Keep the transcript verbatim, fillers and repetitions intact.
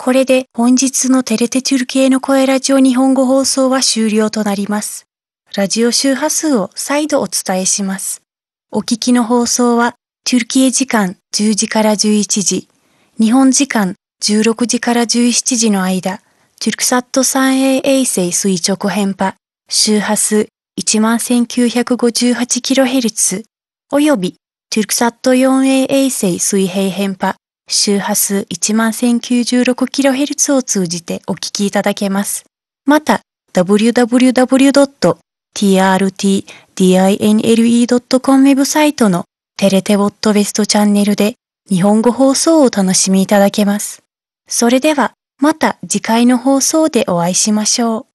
これで本日のテレテトゥルキエの声ラジオ日本語放送は終了となります。ラジオ周波数を再度お伝えします。お聞きの放送はトゥルキエ時間じゅうじからじゅういちじ、日本時間じゅうろくじからじゅうしちじの間、トゥルクサット スリーエー 衛星垂直編波、周波数 いちまんせんきゅうひゃくごじゅうはちキロヘルツ、およびトゥルクサット フォーエー 衛星水平編波、周波数 いちまんせんきゅうじゅうろくキロヘルツ を通じてお聞きいただけます。また、ダブリューダブリューダブリュードットティーアールティーディーアイエヌエルイードットコム ウェブサイトのテレテボットベストチャンネルで日本語放送をお楽しみいただけます。それでは、また次回の放送でお会いしましょう。